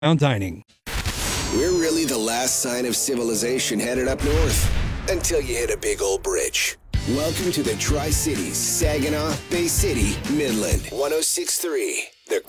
Dining. We're really the last sign of civilization headed up north until you hit a big old bridge. Welcome to the Tri-Cities, Saginaw, Bay City, Midland. 106.3, The